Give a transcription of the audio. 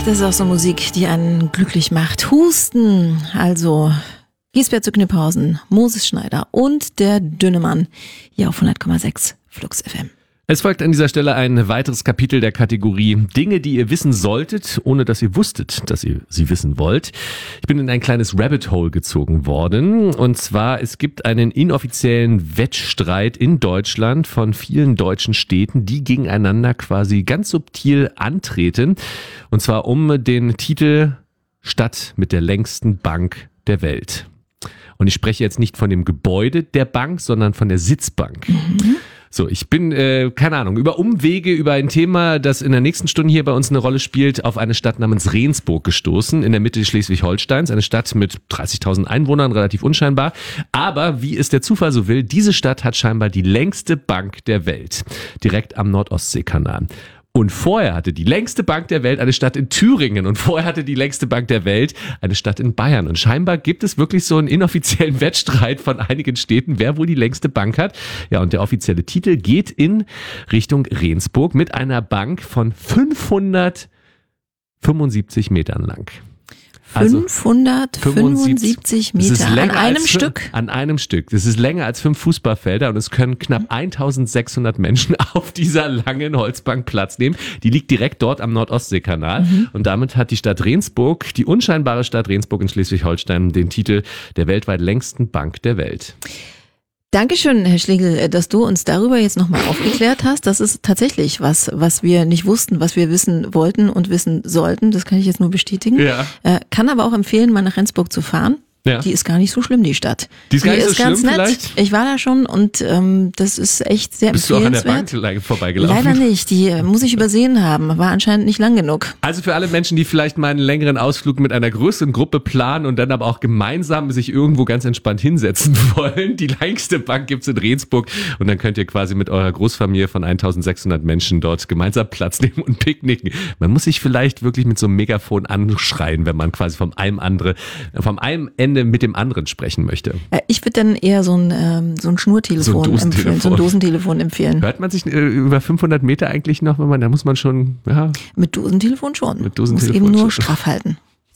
das ist auch so Musik, die einen glücklich macht. Husten, also Giesbert zu Kniphausen, Moses Schneider und der Dünnemann hier auf 100,6 Flux FM. Es folgt an dieser Stelle ein weiteres Kapitel der Kategorie Dinge, die ihr wissen solltet, ohne dass ihr wusstet, dass ihr sie wissen wollt. Ich bin in ein kleines Rabbit Hole gezogen worden. Und zwar, es gibt einen inoffiziellen Wettstreit in Deutschland von vielen deutschen Städten, die gegeneinander quasi ganz subtil antreten. Und zwar um den Titel Stadt mit der längsten Bank der Welt. Und ich spreche jetzt nicht von dem Gebäude der Bank, sondern von der Sitzbank. So, ich bin, keine Ahnung, über Umwege, über ein Thema, das in der nächsten Stunde hier bei uns eine Rolle spielt, auf eine Stadt namens Rendsburg gestoßen, in der Mitte Schleswig-Holsteins, eine Stadt mit 30.000 Einwohnern, relativ unscheinbar. Aber wie es der Zufall so will, diese Stadt hat scheinbar die längste Bank der Welt, direkt am Nord-Ostsee-Kanal. Und vorher hatte die längste Bank der Welt eine Stadt in Thüringen und vorher hatte die längste Bank der Welt eine Stadt in Bayern. Und scheinbar gibt es wirklich so einen inoffiziellen Wettstreit von einigen Städten, wer wohl die längste Bank hat. Ja, und der offizielle Titel geht in Richtung Rendsburg mit einer Bank von 575 Metern lang. 575 Meter an einem Stück? An einem Stück. Das ist länger als 5 Fußballfelder und es können knapp 1600 Menschen auf dieser langen Holzbank Platz nehmen. Die liegt direkt dort am Nord-Ostsee-Kanal und damit hat die Stadt Rendsburg, die unscheinbare Stadt Rendsburg in Schleswig-Holstein, den Titel der weltweit längsten Bank der Welt. Dankeschön, Herr Schlegel, dass du uns darüber jetzt nochmal aufgeklärt hast. Das ist tatsächlich was wir nicht wussten, was wir wissen wollten und wissen sollten. Das kann ich jetzt nur bestätigen. Ja. Kann aber auch empfehlen, mal nach Rendsburg zu fahren. Ja. Die ist gar nicht so schlimm, die Stadt. Die ist gar nicht so schlimm ganz nett. Vielleicht? Ich war da schon und das ist echt sehr empfehlenswert. Bist du auch an der Bank vorbeigelaufen? Leider nicht, die muss ich übersehen haben. War anscheinend nicht lang genug. Also für alle Menschen, die vielleicht mal einen längeren Ausflug mit einer größeren Gruppe planen und dann aber auch gemeinsam sich irgendwo ganz entspannt hinsetzen wollen. Die längste Bank gibt's in Rendsburg und dann könnt ihr quasi mit eurer Großfamilie von 1600 Menschen dort gemeinsam Platz nehmen und picknicken. Man muss sich vielleicht wirklich mit so einem Megafon anschreien, wenn man quasi vom einem Ende mit dem anderen sprechen möchte. Ich würde dann eher so ein Schnurtelefon empfehlen, so ein Dosentelefon empfehlen. Hört man sich über 500 Meter eigentlich noch, da muss man schon, ja. Mit Dosentelefon schon. Mit Dosentelefon muss eben nur straff halten.